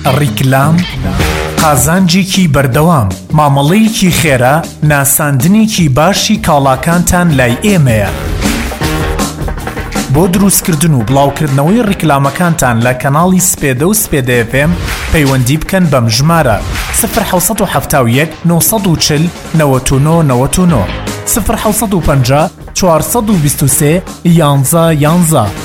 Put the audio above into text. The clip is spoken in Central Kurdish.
ڕیکلام قازانجێکی بەردەوام مامەڵەیەکی خێرا ناساندنێکی باشی کاڵاکانتان لای ئێمەیە. بۆ دروستکردن و بڵاوکردنەوەی ڕیکلامەکانتان لە کەناڵی سپێدە و سپێدە FM پەیوەندی بکەن بەم ژمارە 1970 940 99 99 1950 423 11 11